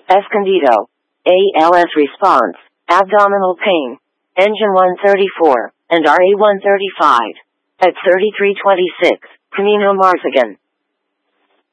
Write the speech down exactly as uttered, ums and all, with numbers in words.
Escondido. A L S response, abdominal pain. Engine one thirty-four, and R A one thirty-five. At thirty-three twenty-six, Camino Marzigan.